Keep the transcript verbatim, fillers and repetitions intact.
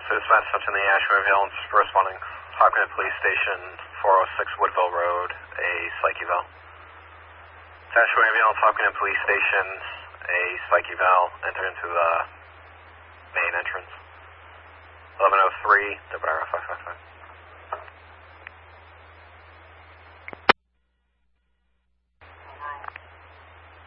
So dispatch touching the Asheville ambulance, responding Hopkins Police Station, four oh six Woodville Road, a psych eval. Asheville ambulance, Hopkins Police Station, a psych eval, enter into the main entrance. eleven oh three, W R five five five.